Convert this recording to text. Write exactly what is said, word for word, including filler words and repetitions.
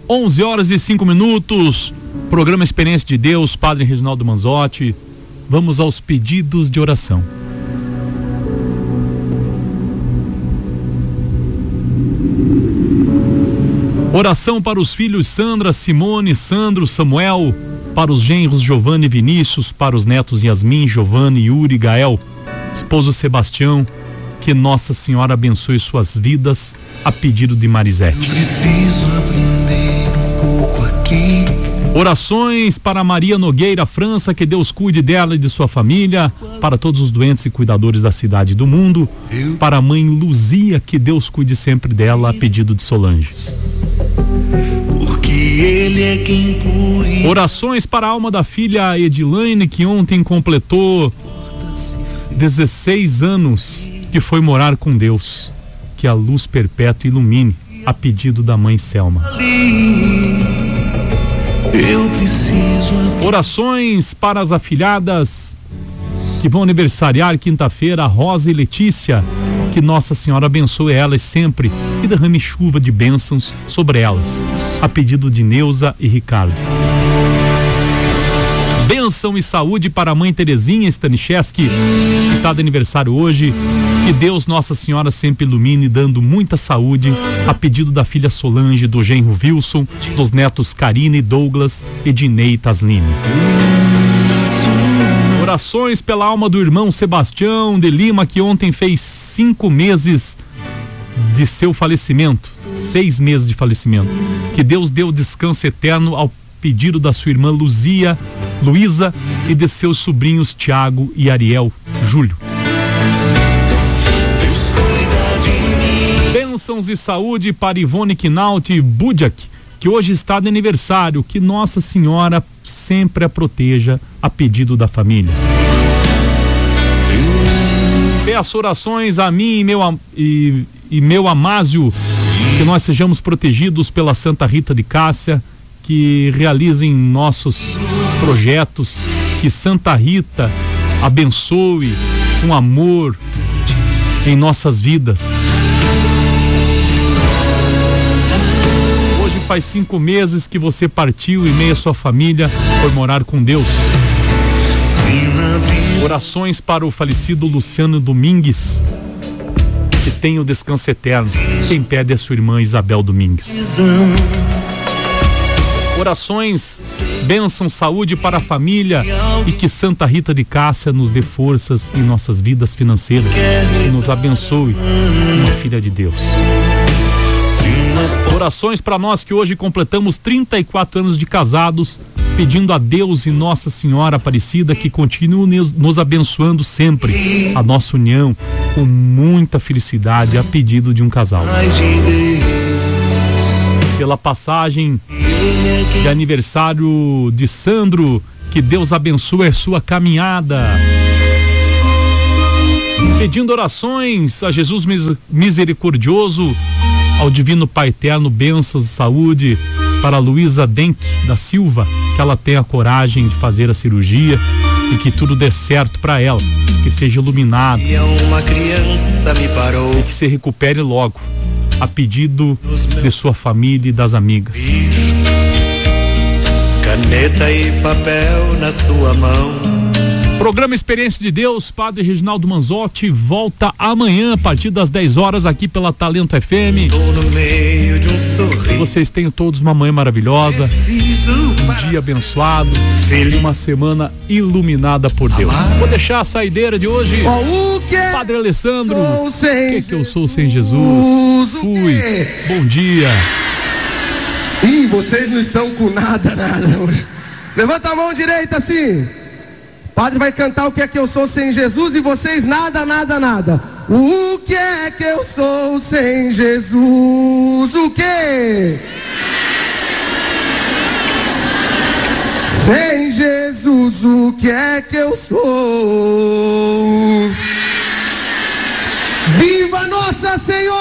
onze horas e cinco minutos, programa Experiência de Deus, Padre Reginaldo Manzotti. Vamos aos pedidos de oração. Oração para os filhos Sandra, Simone, Sandro, Samuel, para os genros Giovanni e Vinícius, para os netos Yasmin, Giovanni, Yuri, Gael, esposo Sebastião, que Nossa Senhora abençoe suas vidas, a pedido de Marisete. Eu preciso aprender um pouco aqui. Orações para Maria Nogueira, França, que Deus cuide dela e de sua família, para todos os doentes e cuidadores da cidade e do mundo, para a mãe Luzia, que Deus cuide sempre dela, a pedido de Solange. Porque ele é quem cuida. Orações para a alma da filha Edilaine, que ontem completou dezesseis anos, que foi morar com Deus, que a luz perpétua ilumine, a pedido da mãe Selma. Eu preciso. Orações para as afilhadas que vão aniversariar quinta-feira, Rosa e Letícia, que Nossa Senhora abençoe elas sempre e derrame chuva de bênçãos sobre elas, a pedido de Neuza e Ricardo. Bênção e saúde para a mãe Terezinha Staniszewski, que está de aniversário hoje. Que Deus Nossa Senhora sempre ilumine, dando muita saúde, a pedido da filha Solange, do genro Wilson, dos netos Karine, Douglas, Ednei e Tasline. Orações pela alma do irmão Sebastião de Lima, que ontem fez cinco meses de seu falecimento, seis meses de falecimento. Que Deus dê o descanso eterno, ao pedido da sua irmã Luzia, Luísa, e de seus sobrinhos Tiago e Ariel Júlio. Bênçãos e saúde para Ivone Quinaut Budiak, que hoje está de aniversário. Que Nossa Senhora sempre a proteja, a pedido da família. Peço orações a mim e meu, e, e meu Amásio, que nós sejamos protegidos pela Santa Rita de Cássia, que realizem nossos projetos, que Santa Rita abençoe com amor em nossas vidas. Hoje faz cinco meses que você partiu e meio a sua família foi morar com Deus. Orações para o falecido Luciano Domingues, que tenha o descanso eterno. Quem pede é a sua irmã Isabel Domingues. Orações, bênção, saúde para a família, e que Santa Rita de Cássia nos dê forças em nossas vidas financeiras e nos abençoe, uma filha de Deus. Orações para nós que hoje completamos trinta e quatro anos de casados, pedindo a Deus e Nossa Senhora Aparecida que continue nos, nos abençoando sempre, a nossa união com muita felicidade, a pedido de um casal. Pela passagem de aniversário de Sandro, que Deus abençoe a sua caminhada. Pedindo orações a Jesus misericordioso, ao Divino Pai Eterno, bênçãos e saúde para Luísa Denk da Silva, que ela tenha coragem de fazer a cirurgia e que tudo dê certo para ela, que seja iluminada E uma criança me parou. e que se recupere logo, a pedido de sua família e das amigas. Caneta e papel na sua mão. Programa Experiência de Deus, Padre Reginaldo Manzotti, volta amanhã a partir das dez horas aqui pela Talento F M. Tô no meio de um sorriso. Vocês tenham todos uma manhã maravilhosa, um dia abençoado e uma semana iluminada por Deus. Vou deixar a saideira de hoje. O que Padre Alessandro, sou o sem que que eu sou sem Jesus? o Fui. quê? Bom dia. Ih, vocês não estão com nada, nada hoje. Levanta a mão direita assim. Padre vai cantar o que é que eu sou sem Jesus e vocês nada, nada, nada. O que é que eu sou sem Jesus? O quê? Sem Jesus, o que é que eu sou? Viva Nossa Senhora!